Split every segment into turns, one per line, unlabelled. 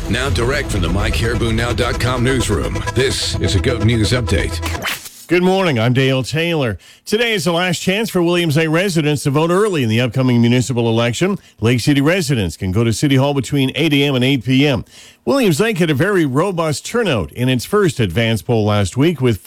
Now direct from the MyCaribouNow.com newsroom, this is a GOAT News Update.
Good morning, I'm Dale Taylor. Today is the last chance for Williams Lake residents to vote early in the upcoming municipal election. Lake City residents can go to City Hall between 8 a.m. and 8 p.m. Williams Lake had a very robust turnout in its first advance poll last week, with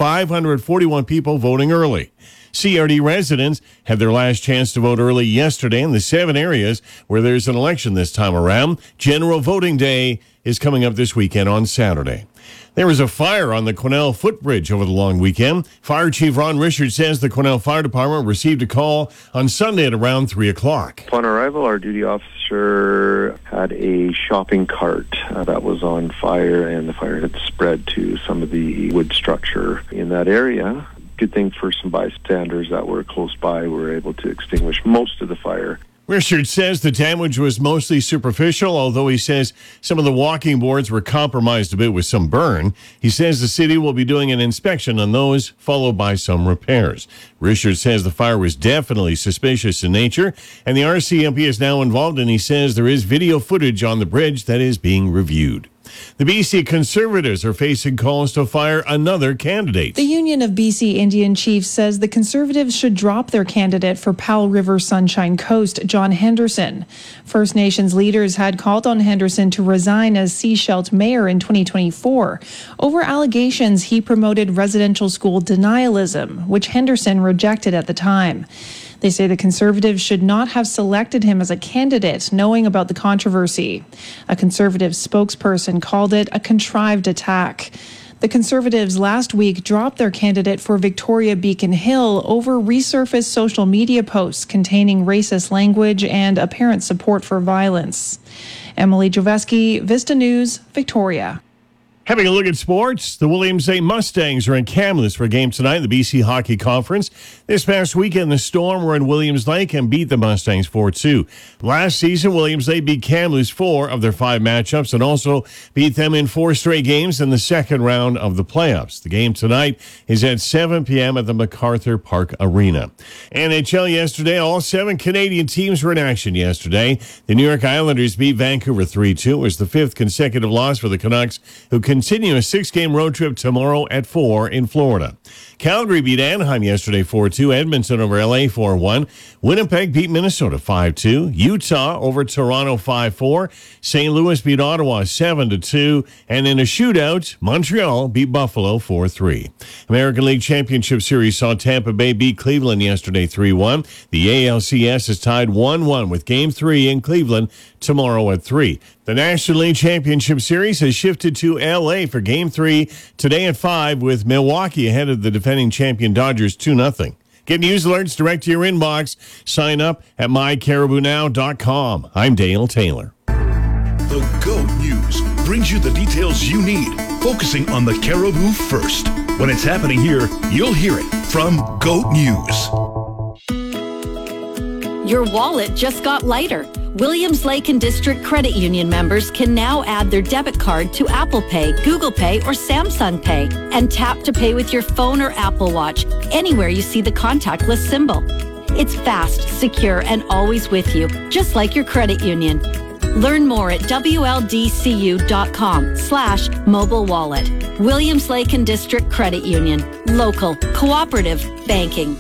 541 people voting early. CRD residents had their last chance to vote early yesterday in the 7 areas where there's an election this time around. General voting day is coming up this weekend on Saturday. There was a fire on the Quesnel footbridge over the long weekend. Fire Chief Ron Richard says the Quesnel Fire Department received a call on Sunday at around 3 o'clock.
Upon arrival, our duty officer had a shopping cart that was on fire, and the fire had spread to some of the wood structure in that area. Good thing for some bystanders that were close by were able to extinguish most of the fire.
Richard says the damage was mostly superficial, although he says some of the walking boards were compromised a bit with some burn. He says the city will be doing an inspection on those, followed by some repairs. Richard says the fire was definitely suspicious in nature, and the RCMP is now involved, and he says there is video footage on the bridge that is being reviewed. The BC Conservatives are facing calls to fire another candidate.
The Union of BC Indian Chiefs says the Conservatives should drop their candidate for Powell River Sunshine Coast, John Henderson. First Nations leaders had called on Henderson to resign as Sechelt mayor in 2024 over allegations he promoted residential school denialism, which Henderson rejected at the time. They say the Conservatives should not have selected him as a candidate, knowing about the controversy. A Conservative spokesperson called it a contrived attack. The Conservatives last week dropped their candidate for Victoria Beacon Hill over resurfaced social media posts containing racist language and apparent support for violence. Emily Joveski, Vista News, Victoria.
Having a look at sports, the Williams Lake Mustangs are in Kamloops for a game tonight in the BC Hockey Conference. This past weekend, the Storm were in Williams Lake and beat the Mustangs 4-2. Last season, Williams Lake beat Kamloops 4 of their 5 matchups and also beat them in 4 straight games in the second round of the playoffs. The game tonight is at 7 p.m. at the MacArthur Park Arena. NHL yesterday, all 7 Canadian teams were in action yesterday. The New York Islanders beat Vancouver 3-2. It was the 5th consecutive loss for the Canucks, who continue a 6-game road trip tomorrow at 4 in Florida. Calgary beat Anaheim yesterday 4-2. Edmonton over LA 4-1. Winnipeg beat Minnesota 5-2. Utah over Toronto 5-4. St. Louis beat Ottawa 7-2. And in a shootout, Montreal beat Buffalo 4-3. American League Championship Series saw Tampa Bay beat Cleveland yesterday 3-1. The ALCS is tied 1-1 with Game 3 in Cleveland tomorrow at 3. The National League Championship Series has shifted to L.A. for Game 3 today at 5, with Milwaukee ahead of the defending champion Dodgers 2-0. Get news alerts direct to your inbox. Sign up at MyCaribouNow.com. I'm Dale Taylor.
The GOAT News brings you the details you need, focusing on the Caribou first. When it's happening here, you'll hear it from GOAT News.
Your wallet just got lighter. Williams Lake and District Credit Union members can now add their debit card to Apple Pay, Google Pay, or Samsung Pay and tap to pay with your phone or Apple Watch anywhere you see the contactless symbol. It's fast, secure, and always with you, just like your credit union. Learn more at wldcu.com/mobile wallet. Williams Lake and District Credit Union. Local, cooperative banking.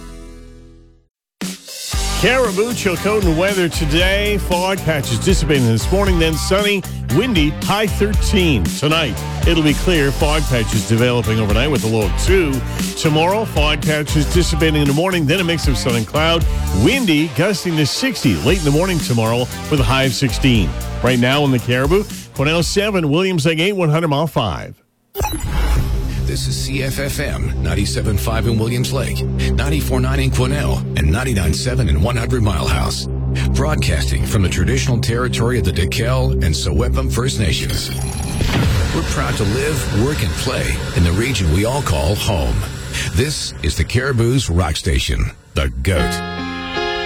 Caribou, Chilcotin weather today. Fog patches dissipating this morning, then sunny, windy, high 13. Tonight, it'll be clear. Fog patches developing overnight with a low of 2. Tomorrow, fog patches dissipating in the morning, then a mix of sun and cloud. Windy, gusting to 60 late in the morning tomorrow with a high of 16. Right now in the Caribou, Quesnel 7, Williams Lake 8, 100 Mile 5.
This is CFFM 97.5 in Williams Lake, 94.9 in Quesnel, and 99.7 in 100 Mile House. Broadcasting from the traditional territory of the Dekel and Sewepum First Nations. We're proud to live, work, and play in the region we all call home. This is the Caribou's rock station, the GOAT.